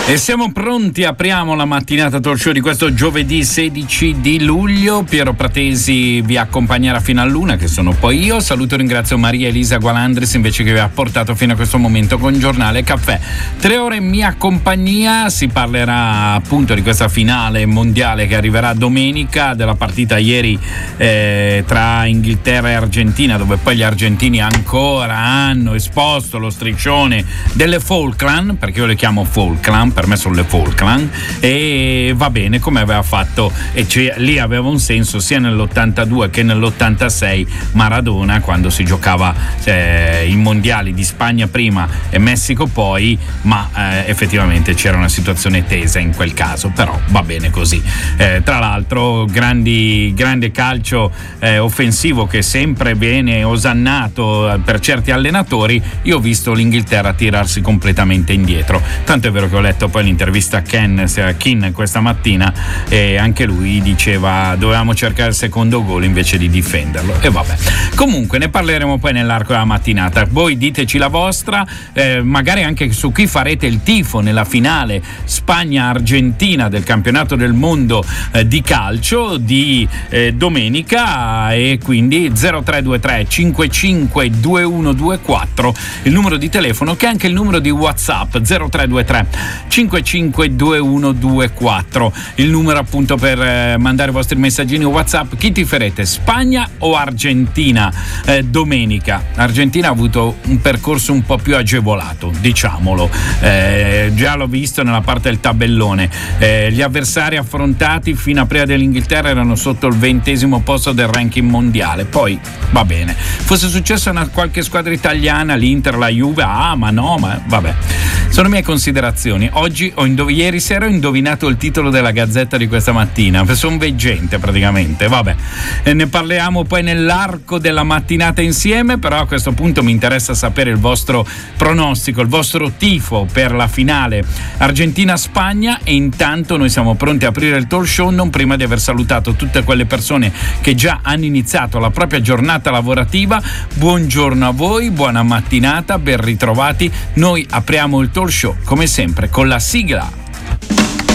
E siamo pronti, apriamo la mattinata talk show di questo giovedì 16 di luglio. Piero Pratesi vi accompagnerà fino all'una, che sono poi io. Saluto e ringrazio Maria Elisa Gualandris invece, che vi ha portato fino a questo momento con Giornale Caffè. 3 ore in mia compagnia, si parlerà appunto di questa finale mondiale che arriverà domenica, della partita ieri tra Inghilterra e Argentina, dove poi gli argentini ancora hanno esposto lo striscione delle Falkland, perché io le chiamo Falkland, per me sono le Falkland, e va bene come aveva fatto, e lì aveva un senso sia nell'82 che nell'86 Maradona, quando si giocava i mondiali di Spagna prima e Messico poi, ma effettivamente c'era una situazione tesa in quel caso, però va bene così. Tra l'altro grande calcio offensivo che sempre viene osannato per certi allenatori. Io ho visto l'Inghilterra tirarsi completamente indietro, tanto è vero che ho letto poi l'intervista a Keane questa mattina, e anche lui diceva dovevamo cercare il secondo gol invece di difenderlo, e vabbè, comunque ne parleremo poi nell'arco della mattinata. Voi diteci la vostra, magari anche su chi farete il tifo nella finale Spagna-Argentina del campionato del mondo di calcio di domenica, e quindi 0323 55 2124 il numero di telefono, che è anche il numero di WhatsApp, 0323 55 2124 il numero appunto per mandare i vostri messaggini WhatsApp. Chi tiferete, Spagna o Argentina domenica? Argentina ha avuto un percorso un po' più agevolato, diciamolo, già l'ho visto nella parte del tabellone, gli avversari affrontati fino a prima dell'Inghilterra erano sotto il 20° posto del ranking mondiale, poi va bene, fosse successo a qualche squadra italiana, l'Inter, la Juve, ma vabbè, sono mie considerazioni. Ieri sera ho indovinato il titolo della Gazzetta di questa mattina, sono veggente praticamente, vabbè, ne parliamo poi nell'arco della mattinata insieme, però a questo punto mi interessa sapere il vostro pronostico, il vostro tifo per la finale Argentina-Spagna, e intanto noi siamo pronti a aprire il talk show, non prima di aver salutato tutte quelle persone che già hanno iniziato la propria giornata lavorativa. Buongiorno a voi, buona mattinata, ben ritrovati. Noi apriamo il talk show come sempre con la sigla.